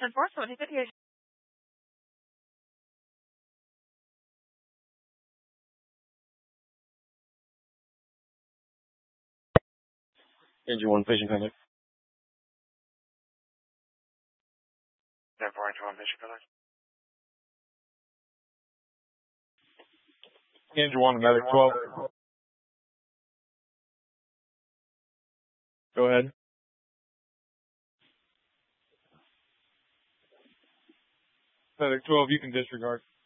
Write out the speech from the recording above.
10-4, so what do you think? Engine 1, patient contact. 10-4, Engine 1, patient contact. Engine 1, medic 12. Go ahead. Medic 12, you can disregard.